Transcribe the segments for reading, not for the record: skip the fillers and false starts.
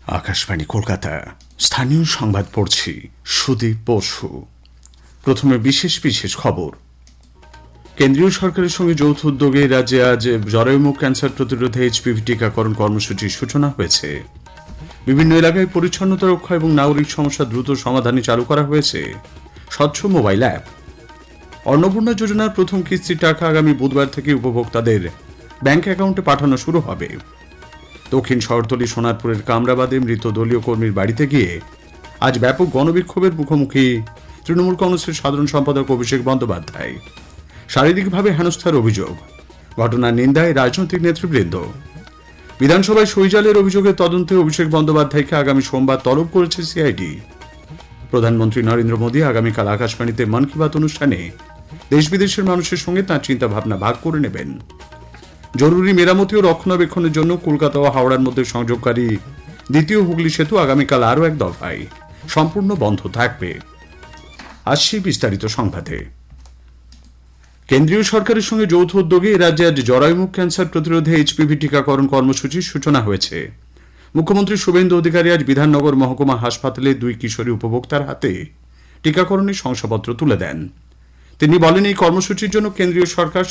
আকাশবাণী কলকাতা স্থানীয় সংবাদ পড়ছি সুদীপ বসু। প্রথমে বিশেষ বিশেষ খবর। কেন্দ্রীয় সরকারের সঙ্গে যৌথ উদ্যোগে রাজ্যে আজ জরায়ুমুখ ক্যান্সার প্রতিরোধে এইচপিভি টিকাকরণ কর্মসূচির সূচনা হয়েছে। বিভিন্ন এলাকায় পরিচ্ছন্নতা রক্ষা এবং নাগরিক সমস্যা দ্রুত সমাধানে চালু করা হয়েছে স্বচ্ছ মোবাইল অ্যাপ। অন্নপূর্ণা যোজনার প্রথম কিস্তির টাকা আগামী বুধবার থেকে উপভোক্তাদের ব্যাংক অ্যাকাউন্টে পাঠানো শুরু হবে। দক্ষিণ শহরতলি সোনারপুরের কামরাবাদে মৃত দলীয় কর্মীর বাড়িতে গিয়ে আজ ব্যাপক গণবিক্ষোভের মুখোমুখি তৃণমূল কংগ্রেসের সাধারণ সম্পাদক অভিষেক বন্দ্যোপাধ্যায়। শারীরিকভাবে হেনস্থার অভিযোগ, ঘটনার নিন্দায় রাজনৈতিক নেতৃবৃন্দ। বিধানসভায় সইজালের অভিযোগের তদন্তে অভিষেক বন্দ্যোপাধ্যায়কে আগামী সোমবার তলব করেছে সিআইডি। প্রধানমন্ত্রী নরেন্দ্র মোদী আগামীকাল আকাশবাণীতে মন কি বাত অনুষ্ঠানে দেশ বিদেশের মানুষের সঙ্গে তাঁর চিন্তাভাবনা ভাগ করে নেবেন। জরুরি মেরামতি ও রক্ষণাবেক্ষণের জন্য কলকাতা ও হাওড়ার মধ্যে সংযোগকারী দ্বিতীয় হুগলি সেতু আগামীকাল আরও এক দফায় সম্পূর্ণ বন্ধ থাকবে। আসছি বিস্তারিত সংবাদে। কেন্দ্রীয় সরকারের সঙ্গে যৌথ উদ্যোগে রাজ্যে আজ জরায়ুমুখ ক্যান্সার প্রতিরোধে এইচপিভি টিকাকরণ কর্মসূচির সূচনা হয়েছে। মুখ্যমন্ত্রী শুভেন্দু অধিকারী আজ বিধাননগর মহকুমা হাসপাতালে দুই কিশোরী উপভোক্তার হাতে টিকাকরণের শংসাপত্র তুলে দেন। তিনি বলেন, এই কর্মসূচির জন্য কেন্দ্রীয় সরকার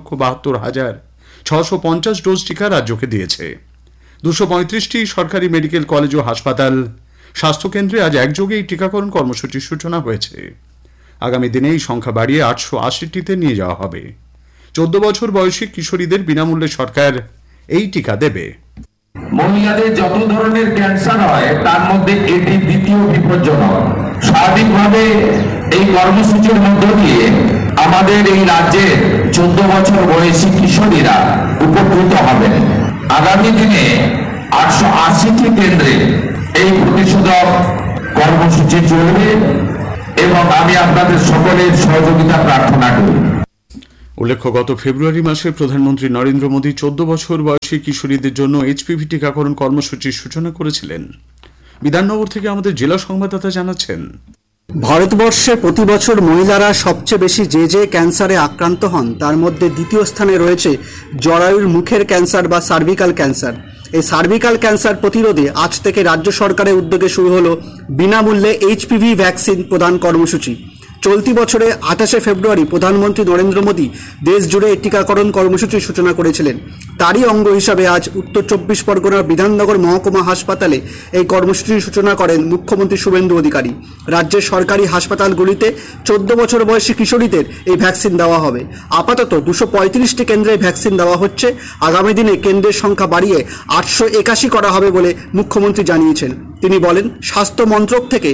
7,72,650 ডোজ টিকা রাজ্যকে দিয়েছে। 235টি সরকারি মেডিকেল কলেজ ও হাসপাতাল, স্বাস্থ্যকেন্দ্রে আজ একযোগে এই টিকাকরণ কর্মসূচির সূচনা হয়েছে। আগামী দিনে এই সংখ্যা বাড়িয়ে 880টিতে নিয়ে যাওয়া হবে। 14 বছর বয়সী কিশোরীদের বিনামূল্যে সরকার এই টিকা দেবে। মহিলাদের যত ধরনের ক্যান্সার হয় তার মধ্যে এটি দ্বিতীয় বিপজ্জনক। স্বাভাবিকভাবে এই কর্মসূচির মধ্য দিয়ে আমাদের এই রাজ্যের 14 বছর বয়সী কিশোরীরা উপকৃত হবেন। আগামী দিনে 880টি কেন্দ্রে এই প্রতিষেধক কর্মসূচি চলবে এবং আমি আপনাদের সকলের সহযোগিতা প্রার্থনা করি। উল্লেখ্য, গত ফেব্রুয়ারি মাসে প্রধানমন্ত্রী নরেন্দ্র মোদী 14 বছর বয়সী কিশোরীদের জন্য এইচপিভি টিকাকরণ কর্মসূচির সূচনা করেছিলেন। বিধাননগর থেকে আমাদের জেলা সংবাদদাতা জানাচ্ছেন, ভারতবর্ষে প্রতি বছর মহিলারা সবচেয়ে বেশি যে ক্যান্সারে আক্রান্ত হন তার মধ্যে দ্বিতীয় স্থানে রয়েছে জরায়ুর মুখের ক্যান্সার বা সার্ভিক্যাল ক্যান্সার। এই সার্ভিক্যাল ক্যান্সার প্রতিরোধে আজ থেকে রাজ্য সরকারের উদ্যোগে শুরু হলো বিনামূল্যে এইচপিভি ভ্যাকসিন প্রদান কর্মসূচি। চলতি বছরে 28শে ফেব্রুয়ারি প্রধানমন্ত্রী নরেন্দ্র মোদী দেশ জুড়ে এই টিকাকরণ কর্মসূচির সূচনা করেছিলেন। তারই অঙ্গ হিসাবে আজ উত্তর 24 পরগনার বিধাননগর মহকুমা হাসপাতালে এই কর্মসূচির সূচনা করেন মুখ্যমন্ত্রী শুভেন্দু অধিকারী। রাজ্যের সরকারি হাসপাতালগুলিতে 14 বছর বয়সী কিশোরীদের এই ভ্যাকসিন দেওয়া হবে। আপাতত 235টি কেন্দ্রে ভ্যাকসিন দেওয়া হচ্ছে। আগামী দিনে কেন্দ্রের সংখ্যা বাড়িয়ে 881 করা হবে বলে মুখ্যমন্ত্রী জানিয়েছেন। তিনি বলেন, স্বাস্থ্য মন্ত্রক থেকে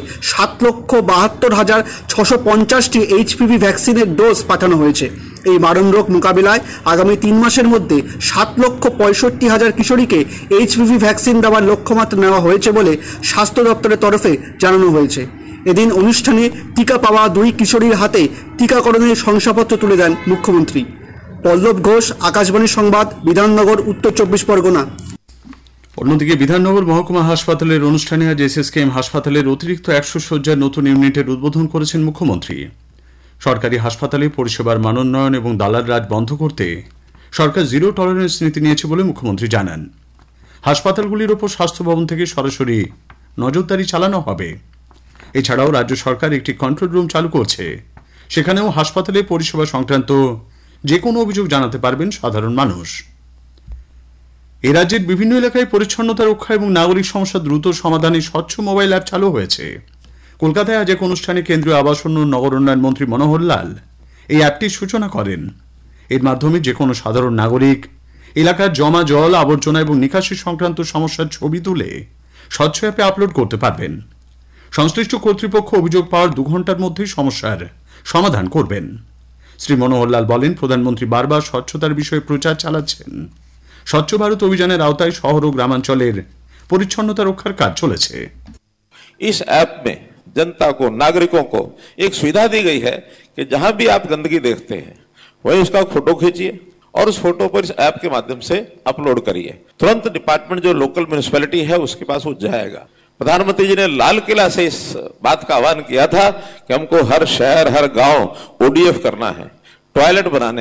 7,72,650টি এইচপিভি ভ্যাকসিনের ডোজ পাঠানো হয়েছে। এই মারণ রোগ মোকাবিলায় আগামী 3 মাসের মধ্যে 7,65,000 কিশোরীকে এইচপিভি ভ্যাকসিন দেওয়ার লক্ষ্যমাত্রা নেওয়া হয়েছে বলে স্বাস্থ্য দপ্তরের তরফে জানানো হয়েছে। এদিন অনুষ্ঠানে টিকা পাওয়া 2 কিশোরীর হাতে টিকাকরণের শংসাপত্র তুলে দেন মুখ্যমন্ত্রী। পল্লব ঘোষ, আকাশবাণী সংবাদ, বিধাননগর, উত্তর 24 পরগনা। অন্যদিকে বিধাননগর মহকুমা হাসপাতালের অনুষ্ঠানে আজ এসএসকেএম হাসপাতালের অতিরিক্ত 100 শয্যার নতুন ইউনিটের উদ্বোধন করেছেন মুখ্যমন্ত্রী। সরকারি হাসপাতালে পরিষেবার মানোন্নয়ন এবং দালাল রাজ বন্ধ করতে সরকার জিরো টলারেন্স নীতি নিয়েছে বলে মুখ্যমন্ত্রী জানান। হাসপাতালগুলির ওপর স্বাস্থ্য ভবন থেকে সরাসরি নজরদারি চালানো হবে। এছাড়াও রাজ্য সরকার একটি কন্ট্রোল রুম চালু করছে। সেখানেও হাসপাতালে পরিষেবা সংক্রান্ত যে কোনো অভিযোগ জানাতে পারবেন সাধারণ মানুষ। এ রাজ্যের বিভিন্ন এলাকায় পরিচ্ছন্নতা রক্ষা এবং নাগরিক সমস্যা দ্রুত সমাধানে স্বচ্ছ মোবাইল অ্যাপ চালু হয়েছে। কলকাতায় আজ এক অনুষ্ঠানে কেন্দ্রীয় আবাসন ও নগর উন্নয়ন মন্ত্রী মনোহর লাল এই অ্যাপটির সূচনা করেন। এর মাধ্যমে যে কোনো সাধারণ নাগরিক এলাকার জমা জল, আবর্জনা এবং নিকাশি সংক্রান্ত সমস্যার ছবি তুলে স্বচ্ছ অ্যাপে আপলোড করতে পারবেন। সংশ্লিষ্ট কর্তৃপক্ষ অভিযোগ পাওয়ার 2 ঘন্টার মধ্যেই সমস্যার সমাধান করবেন। শ্রী মনোহর লাল বলেন, প্রধানমন্ত্রী বারবার স্বচ্ছতার বিষয়ে প্রচার চালাচ্ছেন। স্বচ্ছ ভারত অভিযানের আওতায় শহর ও গ্রামাঞ্চলের পরিচ্ছন্নতা রক্ষার কাজ চলেছে। इस ऐप में जनता को, नागरिकों को एक सुविधा दी गई है कि जहां भी आप गंदगी देखते हैं वहीं उसका फोटो खींचिए और उस फोटो पर इस ऐप के माध्यम से अपलोड करिए। तुरंत डिपार्टमेंट जो लोकल म्युनिसिपैलिटी है उसके पास वो जाएगा। प्रधानमंत्री जी ने लाल किला से इस बात का आह्वान किया था कि हमको हर शहर, हर गांव ओडीएफ करना है, टॉयलेट बनाने हैं,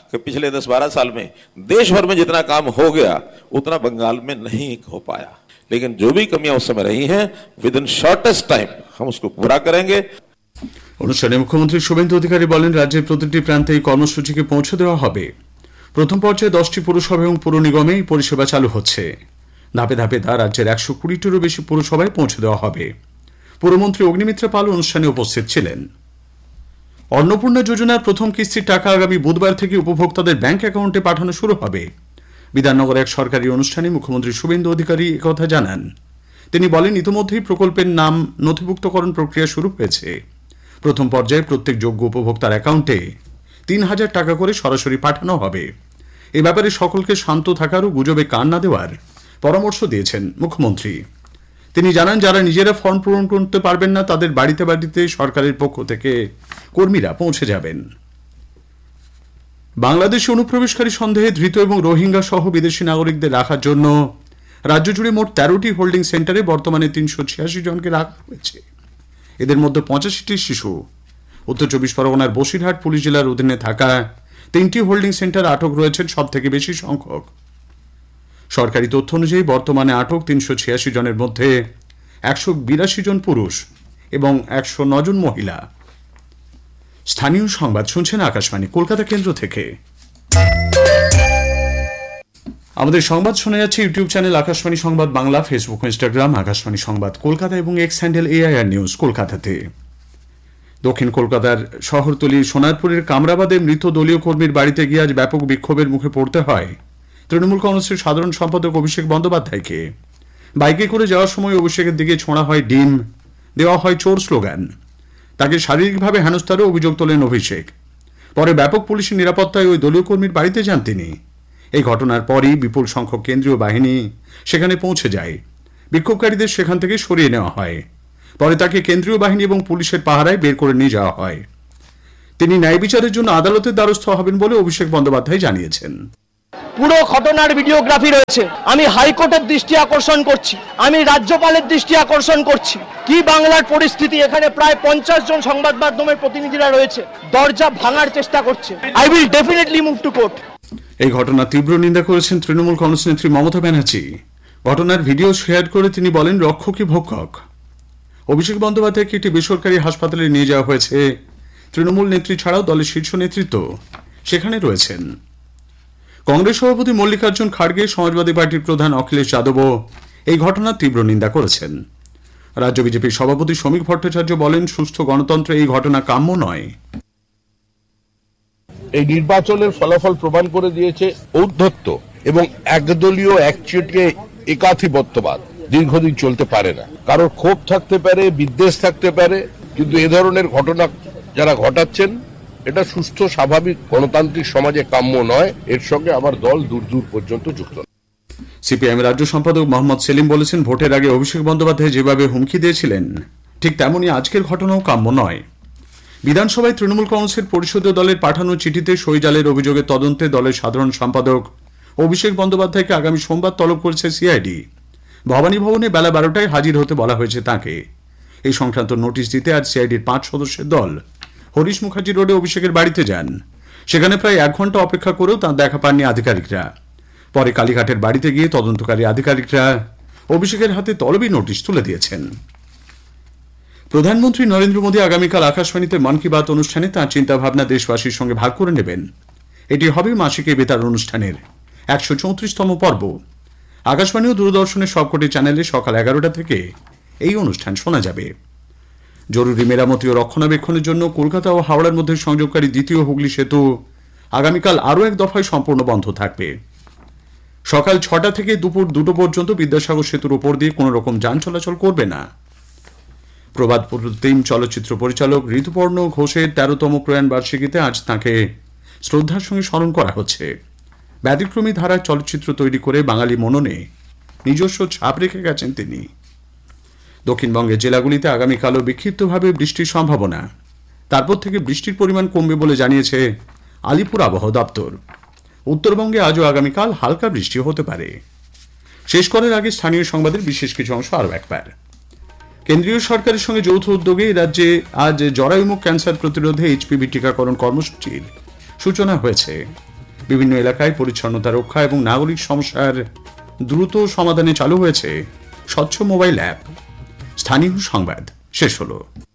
कि पिछले 10-12 साल में देश भर में जितना काम हो गया उतना बंगाल में नहीं हो पाया, लेकिन जो भी कमियां उस समय रही हैं विद इन शॉर्टेस्ट टाइम हम उसको पूरा करेंगे। অনুষ্ঠানে মুখ্যমন্ত্রী শুভেন্দু অধিকারী বলেন, রাজ্যের প্রতিটি প্রান্তে এই কর্মসূচিকে পৌঁছে দেওয়া হবে। প্রথম পর্যায়ে 10টি পুরসভা এবং পুর নিগমে এই পরিষেবা চালু হচ্ছে। ধাপে ধাপে তা রাজ্যের 120টিরও বেশি পুরসভায় পৌঁছে দেওয়া হবে। পুরমন্ত্রী অগ্নিমিত্রা পাল অনুষ্ঠানে উপস্থিত ছিলেন। অন্নপূর্ণা যোজনার প্রথম কিস্তির টাকা আগামী বুধবার থেকে উপভোক্তাদের ব্যাংক অ্যাকাউন্টে পাঠানো শুরু হবে। বিধাননগরে এক সরকারি অনুষ্ঠানে মুখ্যমন্ত্রী শুভেন্দু অধিকারী একথা জানান। তিনি বলেন, ইতিমধ্যেই প্রকল্পের নাম নথিভুক্তকরণ প্রক্রিয়া শুরু হয়েছে। প্রথম পর্যায়ে প্রত্যেক যোগ্য উপভোক্তার অ্যাকাউন্টে 3,000 টাকা করে সরাসরি পাঠানো হবে। এ ব্যাপারে সকলকে শান্ত থাকার ও গুজবে কান না দেওয়ার পরামর্শ দিয়েছেন মুখ্যমন্ত্রী। তিনি জানান, যারা নিজেরা ফর্ম পূরণ করতে পারবেন না তাদের বাড়িতে বাড়িতে সরকারের পক্ষ থেকে কর্মীরা পৌঁছে যাবেন। বাংলাদেশে অনুপ্রবেশকারী সন্দেহে ধৃত এবং রোহিঙ্গা সহ বিদেশি নাগরিকদের রাখার জন্য রাজ্য জুড়ে মোট 13টি হোল্ডিং সেন্টারে বর্তমানে 386 জনকে রাখা হয়েছে। এদের মধ্যে 85টি শিশু। উত্তর 24 পরগনার বসিরহাট পুলিশ জেলার অধীনে থাকা 3টি হোল্ডিং সেন্টার আটক রয়েছেন সব থেকে বেশি সংখ্যক। সরকারি তথ্য অনুযায়ী বর্তমানে আটক 386 জনের মধ্যে 182 জন পুরুষ এবং 109 জন মহিলা। স্থানীয় সংবাদ শুনছেন আকাশবাণী কলকাতা কেন্দ্র থেকে। আমাদের সংবাদ শোনা যাচ্ছে ইউটিউব চ্যানেল আকাশবাণী সংবাদ বাংলা, ফেসবুক, ইনস্টাগ্রাম আকাশবাণী সংবাদ কলকাতা এবং এক্স হ্যান্ডেল AIR নিউজ কলকাতাতে। দক্ষিণ কলকাতার শহরতলি সোনারপুরের কামরাবাদে মৃত দলীয় কর্মীর বাড়িতে গিয়ে আজ ব্যাপক বিক্ষোভের মুখে পড়তে হয় তৃণমূল কংগ্রেসের সাধারণ সম্পাদক অভিষেক বন্দ্যোপাধ্যায়কে। বাইকে করে যাওয়ার সময় অভিষেকের দিকে ছোঁড়া হয় ডিম, দেওয়া হয় চোর স্লোগান। তাকে শারীরিকভাবে হেনস্থারও অভিযোগ তোলেন অভিষেক। পরে ব্যাপক পুলিশের নিরাপত্তায় ওই দলীয় কর্মীর বাড়িতে যান তিনি। এই ঘটনার পরই বিপুল সংখ্যক কেন্দ্রীয় বাহিনী সেখানে পৌঁছে যায়। বিক্ষোভকারীদের সেখান থেকে সরিয়ে নেওয়া হয়। পরে তাকে কেন্দ্রীয় বাহিনী এবং পুলিশের পাহারায় বের করে নিয়ে যাওয়া হয়। তিনি ন্যায় বিচারের জন্য আদালতের দ্বারস্থ হবেন বলে অভিষেক বন্দ্যোপাধ্যায় জানিয়েছেন। পুরো ঘটনার ভিডিওগ্রাফি রয়েছে। আমি হাইকোর্টের দৃষ্টি আকর্ষণ করছি, আমি রাজ্যপালের দৃষ্টি আকর্ষণ করছি। কি বাংলার পরিস্থিতি, এখানে প্রায় 50 জন সংবাদ মাধ্যমের প্রতিনিধিরা রয়েছে, দরজা ভাঙার চেষ্টা করছে। I will definitely move to court. এই ঘটনার তীব্র নিন্দা করেছেন তৃণমূল কংগ্রেস নেত্রী মমতা ব্যানার্জি। ঘটনার ভিডিও শেয়ার করে তিনি বলেন, রক্ষকই ভক্ষক। অভিষেক বন্দ্যোপাধ্যায়কে একটি বেসরকারি হাসপাতালে নিয়ে যাওয়া হয়েছে। তৃণমূল নেত্রী ছাড়াও দলের শীর্ষ নেতৃত্ব সেখানে রয়েছেন। কংগ্রেস সভাপতি মল্লিকার্জুন খাড়গে, সমাজবাদী পার্টির প্রধান অখিলেশ যাদবও এই ঘটনার তীব্র নিন্দা করেছেন। রাজ্য বিজেপির সভাপতি শ্রমিক ভট্টাচার্য বলেন, সুস্থ গণতন্ত্রে এই ঘটনা কাম্য নয়। এই নির্বাচনের ফলাফল প্রমাণ করে দিয়েছে ঔদ্ধত্য এবং একদলীয় একচেটিয়া একাধিপত্যবাদ দীর্ঘদিন চলতে পারে না। কারোর ক্ষোভ থাকতে পারে, বিদ্বেষ থাকতে পারে, কিন্তু এ ধরনের ঘটনা যারা ঘটাচ্ছেন এটা সুস্থ স্বাভাবিক গণতান্ত্রিক সমাজে কাম্য নয়। এর সঙ্গে আমার দল দূর দূর পর্যন্ত যুক্ত। সিপিআইএম রাজ্য সম্পাদক মোহাম্মদ সেলিম বলেছেন, ভোটের আগে অভিষেক বন্দ্যোপাধ্যায় যেভাবে হুমকি দিয়েছিলেন ঠিক তেমনি আজকের ঘটনাও কাম্য নয়। বিধানসভায় তৃণমূল কংগ্রেসের পরিষদীয় দলের পাঠানো চিঠিতে সই জালের অভিযোগের তদন্তে দলের সাধারণ সম্পাদক অভিষেক বন্দ্যোপাধ্যায়কে আগামী সোমবার তলব করেছে সিআইডি। ভবানী ভবনে বেলা 12টায় হাজির হতে বলা হয়েছে তাঁকে। এই সংক্রান্ত নোটিশ দিতে আজ সিআইডির 5 সদস্যের দল হরিশ মুখার্জি রোডে অভিষেকের বাড়িতে যান। সেখানে প্রায় 1 ঘন্টা অপেক্ষা করেও তাঁর দেখা পাননি আধিকারিকরা। পরে কালীঘাটের বাড়িতে গিয়ে তদন্তকারী আধিকারিকরা অভিষেকের হাতে তলবি নোটিশ তুলে দিয়েছেন। প্রধানমন্ত্রী নরেন্দ্র মোদী আগামীকাল আকাশবাণীতে মন কি বাত অনুষ্ঠানে তাঁর চিন্তাভাবনা দেশবাসীর সঙ্গে ভাগ করে নেবেন। এটি হবে মাসিক এই বেতার অনুষ্ঠানের 134তম পর্ব। আকাশবাণী ও দূরদর্শনের সবকটি চ্যানেলে সকাল 11টা থেকে এই অনুষ্ঠান শোনা যাবে। জরুরি মেরামতি ও রক্ষণাবেক্ষণের জন্য কলকাতা ও হাওড়ার মধ্যে সংযোগকারী দ্বিতীয় হুগলি সেতু আগামীকাল আরও এক দফায় সম্পূর্ণ বন্ধ থাকবে। সকাল 6টা থেকে দুপুর 2টো পর্যন্ত বিদ্যাসাগর সেতুর উপর দিয়ে কোনো রকম যান চলাচল করবে না। প্রবাদ প্রতিম চলচ্চিত্র পরিচালক ঋতুপর্ণ ঘোষের 13তম প্রয়াণ বার্ষিকীতে আজ তাঁকে শ্রদ্ধার সঙ্গে স্মরণ করা হচ্ছে। ব্যতিক্রমী ধারায় চলচ্চিত্র তৈরি করে বাঙালি মননে নিজস্ব ছাপ রেখে গেছেন তিনি। দক্ষিণবঙ্গের জেলাগুলিতে আগামীকালও বিক্ষিপ্তভাবে বৃষ্টির সম্ভাবনা। তারপর থেকে বৃষ্টির পরিমাণ কমবে বলে জানিয়েছে আলিপুর আবহাওয়া দপ্তর। উত্তরবঙ্গে আজও আগামীকাল হালকা বৃষ্টি হতে পারে। শেষ করার আগে স্থানীয় সংবাদের বিশেষ কিছু অংশ আরও একবার। কেন্দ্রীয় সরকারের সঙ্গে যৌথ উদ্যোগে রাজ্যে আজ জরায়ুমুখ ক্যান্সার প্রতিরোধে HPV টিকাকরণ কর্মসূচির সূচনা হয়েছে। বিভিন্ন এলাকায় পরিচ্ছন্নতা রক্ষা এবং নাগরিক সমস্যার দ্রুত সমাধানে চালু হয়েছে স্বচ্ছ মোবাইল অ্যাপ। স্থানীয় সংবাদ শেষ হলো।